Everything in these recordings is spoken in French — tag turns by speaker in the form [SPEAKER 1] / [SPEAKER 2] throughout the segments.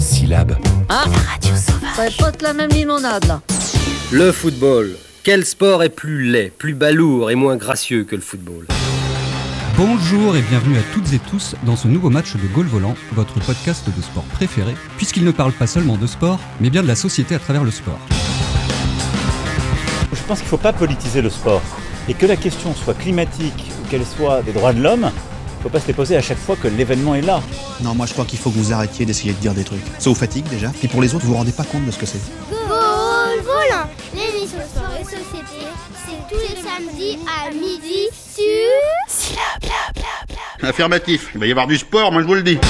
[SPEAKER 1] Syllabe.
[SPEAKER 2] Ah,
[SPEAKER 3] La radio sauvage.
[SPEAKER 2] ça pote la même limonade là.
[SPEAKER 4] Le football. Quel sport est plus laid, plus balourd et moins gracieux que le football ?
[SPEAKER 5] Bonjour et bienvenue à toutes et tous dans ce nouveau match de Goal Volant, votre podcast de sport préféré, puisqu'il ne parle pas seulement de sport, mais bien de la société à travers le sport.
[SPEAKER 6] Je pense qu'il ne faut pas politiser le sport. Et que la question soit climatique ou qu'elle soit des droits de l'homme, il ne faut pas se les poser à chaque fois que l'événement est là.
[SPEAKER 7] Non, moi je crois qu'il faut que vous arrêtiez d'essayer de dire des trucs. Ça vous fatigue déjà, puis pour les autres, vous vous rendez pas compte de ce que c'est.
[SPEAKER 8] Goal Volant, l'émission Sport et Société, c'est tous les samedis à midi sur...
[SPEAKER 9] Affirmatif, il va y avoir du sport, moi je vous le dis.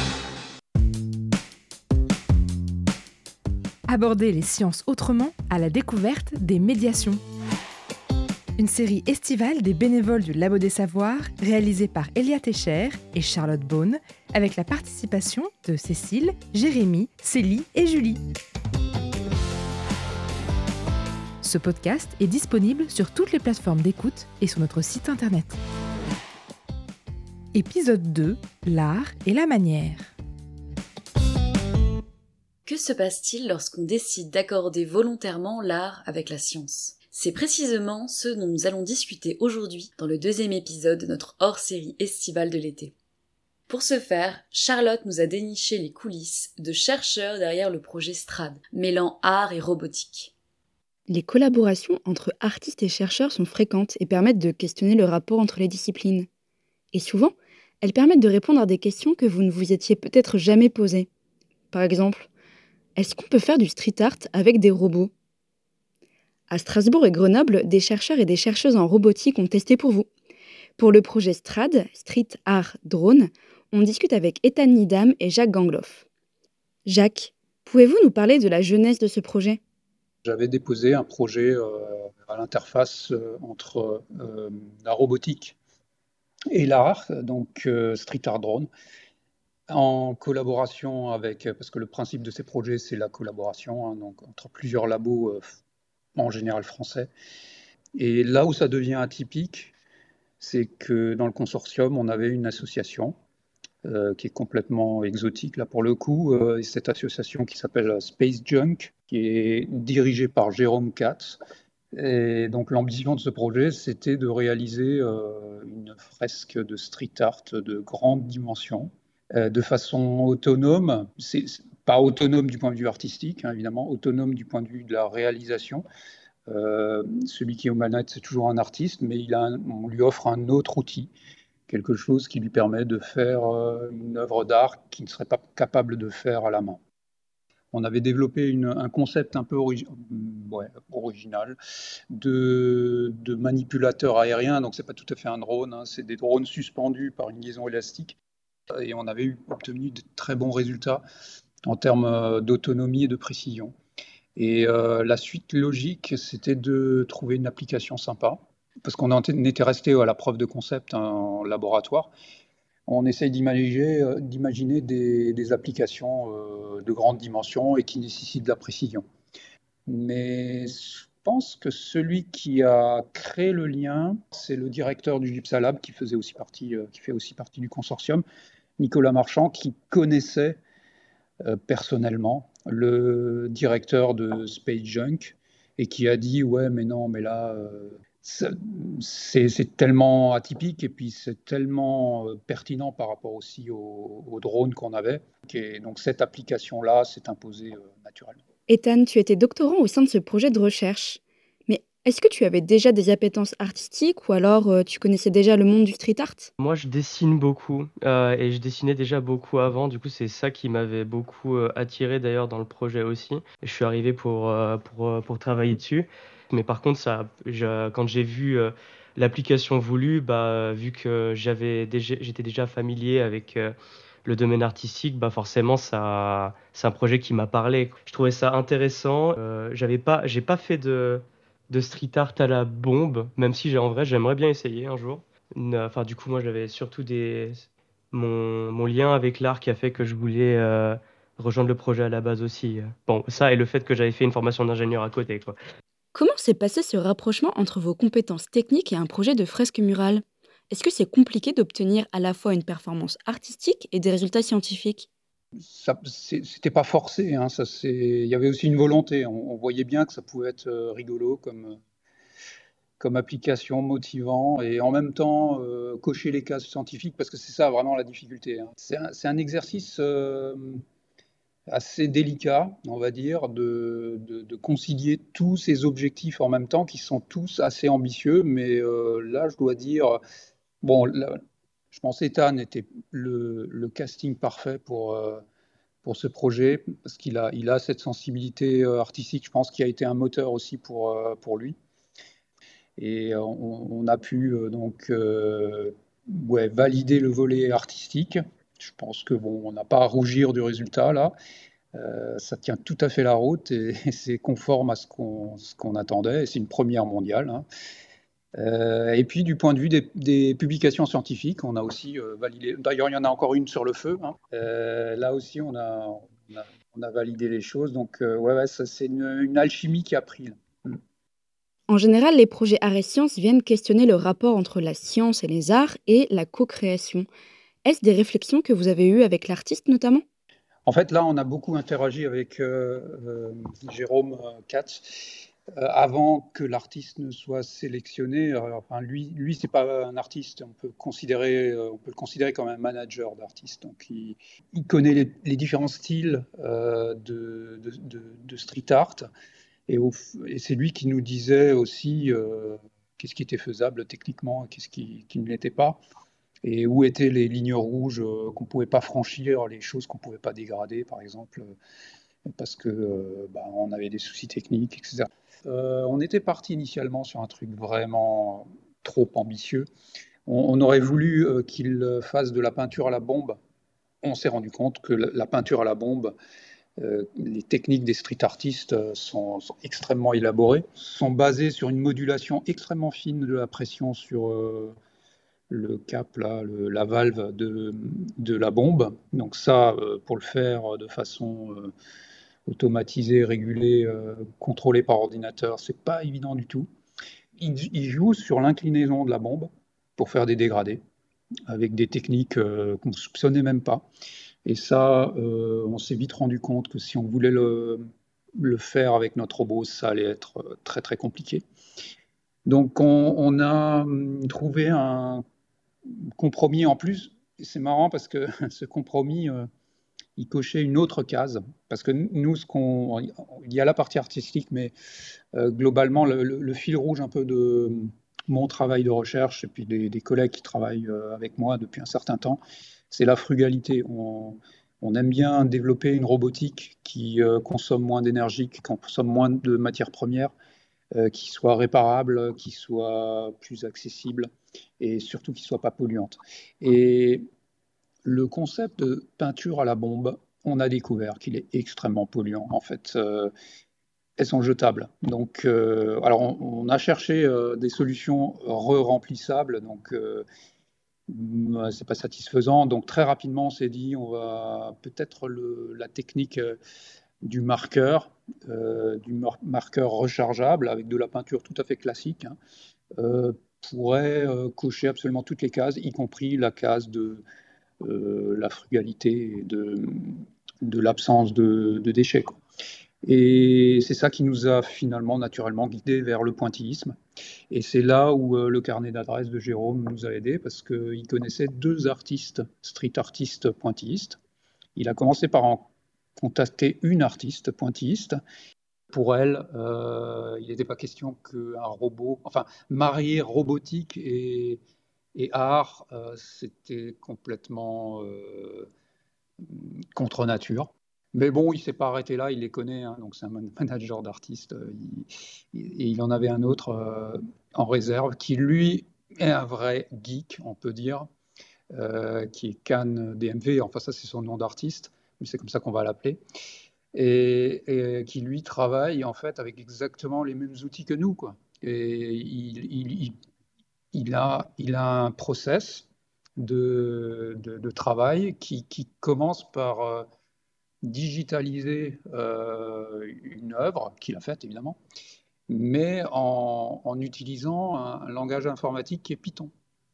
[SPEAKER 10] Aborder les sciences autrement à la découverte des médiations. Une série estivale des bénévoles du Labo des Savoirs, réalisée par Elia Techer et Charlotte Beaune, avec la participation de Cécile, Jérémy, Célie et Julie. Ce podcast est disponible sur toutes les plateformes d'écoute et sur notre site internet. Épisode 2, l'art et la manière.
[SPEAKER 3] Que se passe-t-il lorsqu'on décide d'accorder volontairement l'art avec la science ? C'est précisément ce dont nous allons discuter aujourd'hui dans le deuxième épisode de notre hors-série estivale de l'été. Pour ce faire, Charlotte nous a déniché les coulisses de chercheurs derrière le projet STRAD, mêlant art et robotique.
[SPEAKER 11] Les collaborations entre artistes et chercheurs sont fréquentes et permettent de questionner le rapport entre les disciplines. Et souvent, elles permettent de répondre à des questions que vous ne vous étiez peut-être jamais posées. Par exemple, est-ce qu'on peut faire du street art avec des robots ? À Strasbourg et Grenoble, des chercheurs et des chercheuses en robotique ont testé pour vous. Pour le projet STRAD, Street Art Drone, on discute avec Ethan Nidam et Jacques Gangloff. Jacques, pouvez-vous nous parler de la genèse de ce projet ?
[SPEAKER 12] J'avais déposé un projet à l'interface entre la robotique et l'art, donc Street Art Drone, en collaboration avec, parce que le principe de ces projets, c'est la collaboration, hein, donc entre plusieurs labos, en général français. Et là où ça devient atypique, c'est que dans le consortium, on avait une association qui est complètement exotique, là pour le coup, cette association qui s'appelle Space Junk, qui est dirigée par Jérôme Katz. Et donc l'ambition de ce projet, c'était de réaliser une fresque de street art de grande dimension, de façon autonome. C'est pas autonome du point de vue artistique, hein, évidemment, autonome du point de vue de la réalisation. Celui qui est aux manettes, c'est toujours un artiste, mais on lui offre un autre outil, quelque chose qui lui permet de faire une œuvre d'art qu'il ne serait pas capable de faire à la main. On avait développé un concept un peu original de manipulateur aérien, donc c'est pas tout à fait un drone, hein, c'est des drones suspendus par une liaison élastique, et on avait obtenu de très bons résultats en termes d'autonomie et de précision. Et la suite logique, c'était de trouver une application sympa, parce qu'on était resté à la preuve de concept en laboratoire. On essaye d'imaginer des applications de grande dimension et qui nécessitent de la précision. Mais je pense que celui qui a créé le lien, c'est le directeur du GIPSALAB qui fait aussi partie du consortium, Nicolas Marchand, qui connaissait personnellement le directeur de Space Junk et qui a dit ouais mais non mais là c'est tellement atypique et puis c'est tellement pertinent par rapport aussi aux drones qu'on avait, et donc cette application là s'est imposée naturellement.
[SPEAKER 11] Ethan, tu étais doctorant au sein de ce projet de recherche, mais est-ce que tu avais déjà des appétences artistiques ou alors tu connaissais déjà le monde du street art ?
[SPEAKER 13] Moi, je dessine beaucoup et je dessinais déjà beaucoup avant. Du coup, c'est ça qui m'avait beaucoup attiré d'ailleurs dans le projet aussi. Je suis arrivé pour travailler dessus. Mais par contre, quand j'ai vu l'application voulue, vu que j'étais déjà familier avec le domaine artistique, forcément, c'est un projet qui m'a parlé. Je trouvais ça intéressant. J'ai pas fait de street art à la bombe, même si en vrai j'aimerais bien essayer un jour. Enfin, du coup, moi j'avais surtout mon lien avec l'art qui a fait que je voulais rejoindre le projet à la base aussi. Bon, ça et le fait que j'avais fait une formation d'ingénieur à côté, quoi.
[SPEAKER 11] Comment s'est passé ce rapprochement entre vos compétences techniques et un projet de fresque murale ? Est-ce que c'est compliqué d'obtenir à la fois une performance artistique et des résultats scientifiques ?
[SPEAKER 12] C'était pas forcé, hein, il y avait aussi une volonté. On voyait bien que ça pouvait être rigolo comme application, motivant, et en même temps cocher les cases scientifiques, parce que c'est ça vraiment la difficulté, hein. C'est un exercice assez délicat, on va dire, de concilier tous ces objectifs en même temps, qui sont tous assez ambitieux, mais là, je dois dire, bon, là, je pense Ethan était le casting parfait pour ce projet, parce il a cette sensibilité artistique, je pense, qui a été un moteur aussi pour lui. Et on a pu valider le volet artistique. Je pense que bon, on n'a pas à rougir du résultat là. Ça tient tout à fait la route et c'est conforme à ce qu'on attendait. Et c'est une première mondiale, hein. Et puis du point de vue des publications scientifiques, on a aussi validé. D'ailleurs, il y en a encore une sur le feu, hein. Là aussi, on a validé les choses. Donc, ça, c'est une alchimie qui a pris là.
[SPEAKER 11] En général, les projets arts et sciences viennent questionner le rapport entre la science et les arts et la co-création. Est-ce des réflexions que vous avez eues avec l'artiste notamment ?
[SPEAKER 12] En fait, là, on a beaucoup interagi avec Jérôme Katz avant que l'artiste ne soit sélectionné. Enfin, lui, c'est pas un artiste. On peut le considérer comme un manager d'artiste. Donc, il connaît les différents styles de street art. Et c'est lui qui nous disait aussi qu'est-ce qui était faisable techniquement et qu'est-ce qui ne l'était pas, et où étaient les lignes rouges qu'on ne pouvait pas franchir, les choses qu'on ne pouvait pas dégrader, par exemple, parce qu'on avait des soucis techniques, etc. On était parti initialement sur un truc vraiment trop ambitieux. On aurait voulu qu'il fasse de la peinture à la bombe. On s'est rendu compte que la peinture à la bombe, les techniques des street artistes sont extrêmement élaborées, sont basées sur une modulation extrêmement fine de la pression sur le cap, là, la valve de la bombe. Donc ça, pour le faire de façon automatisée, régulée, contrôlée par ordinateur, c'est pas évident du tout. Il joue sur l'inclinaison de la bombe pour faire des dégradés, avec des techniques qu'on ne soupçonnait même pas. Et ça, on s'est vite rendu compte que si on voulait le faire avec notre robot, ça allait être très très compliqué. Donc on a trouvé un compromis en plus. Et c'est marrant parce que ce compromis, il cochait une autre case. Parce que nous, il y a la partie artistique, mais globalement, le fil rouge un peu de mon travail de recherche et puis des collègues qui travaillent avec moi depuis un certain temps, c'est la frugalité. On aime bien développer une robotique qui consomme moins d'énergie, qui consomme moins de matières premières, qui soit réparable, qui soit plus accessible et surtout qui ne soit pas polluante. Et le concept de peinture à la bombe, on a découvert qu'il est extrêmement polluant. En fait, elles sont jetables. Donc, alors on a cherché des solutions re-remplissables, donc c'est pas satisfaisant. Donc très rapidement, on s'est dit, on va peut-être la technique du marqueur rechargeable avec de la peinture tout à fait classique, hein, pourrait cocher absolument toutes les cases, y compris la case de la frugalité et de l'absence de déchets, quoi. Et c'est ça qui nous a finalement naturellement guidés vers le pointillisme. Et c'est là où le carnet d'adresses de Jérôme nous a aidés, parce qu'il connaissait 2 artistes, street artistes pointillistes. Il a commencé par en contacter une artiste pointilliste. Pour elle, il n'était pas question qu'un robot, enfin, marier robotique et art, c'était complètement contre nature. Mais bon, il ne s'est pas arrêté là, il les connaît, hein, donc c'est un manager d'artistes. Il en avait un autre en réserve qui, lui, est un vrai geek, on peut dire, qui est Can DMV, enfin ça c'est son nom d'artiste, mais c'est comme ça qu'on va l'appeler, et qui, lui, travaille en fait avec exactement les mêmes outils que nous, quoi. Et il a un process de travail qui commence par digitaliser une œuvre qu'il a faite, évidemment, mais en utilisant un langage informatique qui est Python.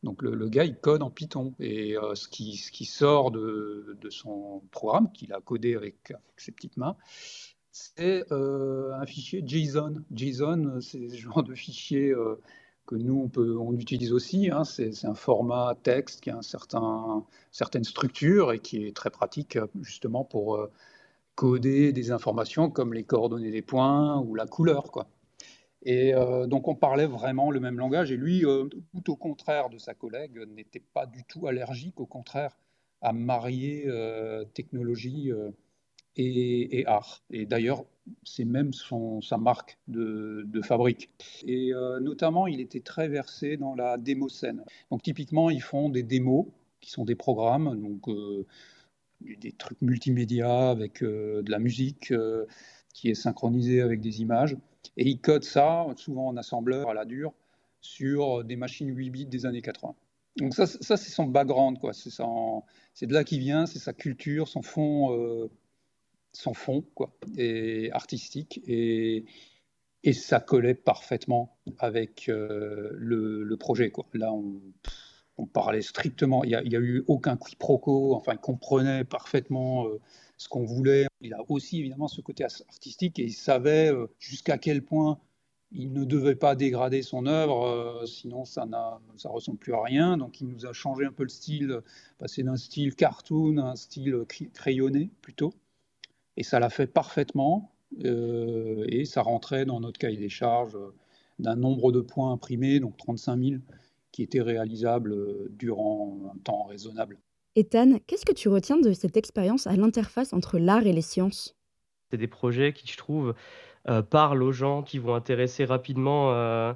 [SPEAKER 12] Donc le gars, il code en Python. Et ce qui sort de son programme, qu'il a codé avec ses petites mains, c'est un fichier JSON. JSON, c'est ce genre de fichier que nous, on utilise aussi. Hein. C'est un format texte qui a certaine structure et qui est très pratique justement pour coder des informations comme les coordonnées des points ou la couleur, quoi. Et donc on parlait vraiment le même langage, et lui, tout au contraire de sa collègue, n'était pas du tout allergique, au contraire, à marier technologie et art. Et d'ailleurs, c'est même sa marque de fabrique. Et notamment, il était très versé dans la démo-scène. Donc typiquement, ils font des démos, qui sont des programmes, donc des trucs multimédia avec de la musique qui est synchronisée avec des images. Et il code ça, souvent en assembleur à la dure, sur des machines 8 bits des années 80. Donc ça c'est son background, quoi. C'est de là qu'il vient, c'est sa culture, son fond quoi, et artistique. Et ça collait parfaitement avec le projet, quoi. Là, on parlait strictement, il n'y a eu aucun quiproquo, enfin, il comprenait parfaitement ce qu'on voulait. Il a aussi évidemment ce côté artistique, et il savait jusqu'à quel point il ne devait pas dégrader son œuvre, sinon ça ressemble plus à rien. Donc il nous a changé un peu le style, passé d'un style cartoon à un style crayonné plutôt, et ça l'a fait parfaitement, et ça rentrait dans notre cahier des charges d'un nombre de points imprimés, donc 35 000, qui était réalisable durant un temps raisonnable.
[SPEAKER 11] Ethan, qu'est-ce que tu retiens de cette expérience à l'interface entre l'art et les sciences ?
[SPEAKER 13] C'est des projets qui, je trouve, parlent aux gens, qui vont intéresser rapidement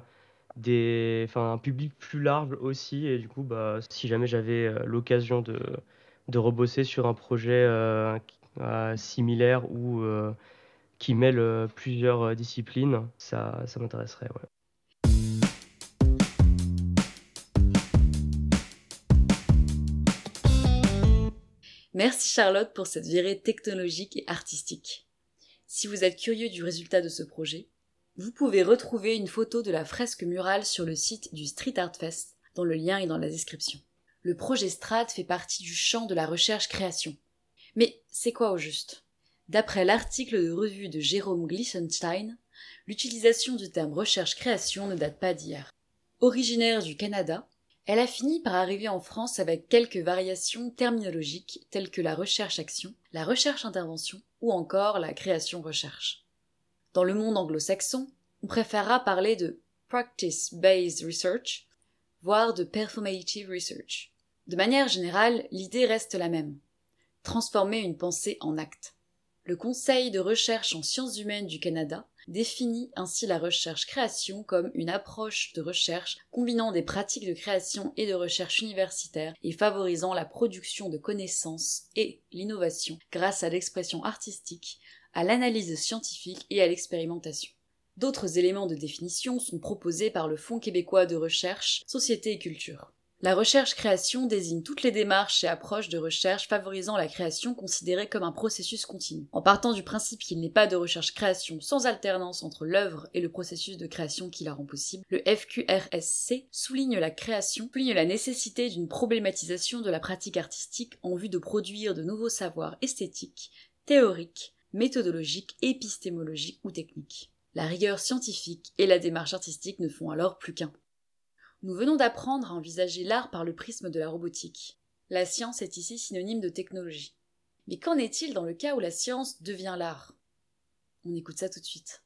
[SPEAKER 13] un public plus large aussi. Et du coup, si jamais j'avais l'occasion de rebosser sur un projet similaire ou qui mêle plusieurs disciplines, ça m'intéresserait, ouais.
[SPEAKER 3] Merci Charlotte pour cette virée technologique et artistique. Si vous êtes curieux du résultat de ce projet, vous pouvez retrouver une photo de la fresque murale sur le site du Street Art Fest, dont le lien est dans la description. Le projet Strat fait partie du champ de la recherche-création. Mais c'est quoi au juste ? D'après l'article de revue de Jérôme Glissenstein, l'utilisation du terme recherche-création ne date pas d'hier. Originaire du Canada, elle a fini par arriver en France avec quelques variations terminologiques telles que la recherche-action, la recherche-intervention ou encore la création-recherche. Dans le monde anglo-saxon, on préférera parler de practice-based research, voire de performative research. De manière générale, l'idée reste la même. Transformer une pensée en acte. Le Conseil de recherche en sciences humaines du Canada définit ainsi la recherche-création comme une approche de recherche combinant des pratiques de création et de recherche universitaire et favorisant la production de connaissances et l'innovation grâce à l'expression artistique, à l'analyse scientifique et à l'expérimentation. D'autres éléments de définition sont proposés par le Fonds québécois de recherche, société et culture. La recherche-création désigne toutes les démarches et approches de recherche favorisant la création considérées comme un processus continu. En partant du principe qu'il n'est pas de recherche-création sans alternance entre l'œuvre et le processus de création qui la rend possible, le FQRSC souligne la nécessité d'une problématisation de la pratique artistique en vue de produire de nouveaux savoirs esthétiques, théoriques, méthodologiques, épistémologiques ou techniques. La rigueur scientifique et la démarche artistique ne font alors plus qu'un. Nous venons d'apprendre à envisager l'art par le prisme de la robotique. La science est ici synonyme de technologie. Mais qu'en est-il dans le cas où la science devient l'art ? On écoute ça tout de suite.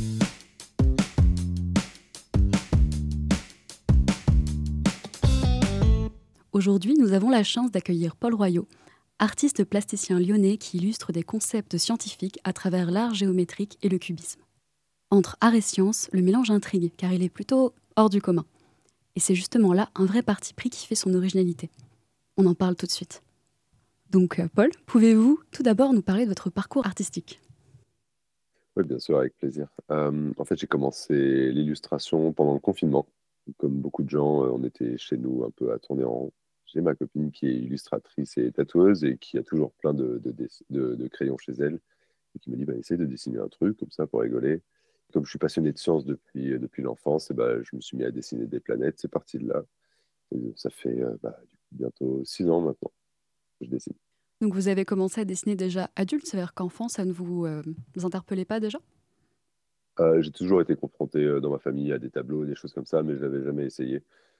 [SPEAKER 1] Aujourd'hui, nous avons la chance d'accueillir Paul Royot, artiste plasticien lyonnais qui illustre des concepts scientifiques à travers l'art géométrique et le cubisme. Entre art et science, le mélange intrigue, car il est plutôt hors du commun. Et c'est justement là un vrai parti pris qui fait son originalité. On en parle tout de suite. Donc Paul, pouvez-vous tout d'abord nous parler de votre parcours artistique ?
[SPEAKER 14] Oui, bien sûr, avec plaisir. En fait, j'ai commencé l'illustration pendant le confinement. Comme beaucoup de gens, on était chez nous un peu à tourner en rond. J'ai ma copine qui est illustratrice et tatoueuse et qui a toujours plein de crayons chez elle et qui me dit essaye de dessiner un truc comme ça pour rigoler. Comme je suis passionné de sciences depuis l'enfance, je me suis mis à dessiner des planètes, c'est parti de là. Et ça fait du coup, bientôt 6 ans maintenant que je dessine.
[SPEAKER 1] Donc vous avez commencé à dessiner déjà adulte, c'est-à-dire qu'enfant, ça ne vous interpellait pas déjà?
[SPEAKER 14] J'ai toujours été confronté dans ma famille à des tableaux, des choses comme ça, mais je n'avais jamais essayé.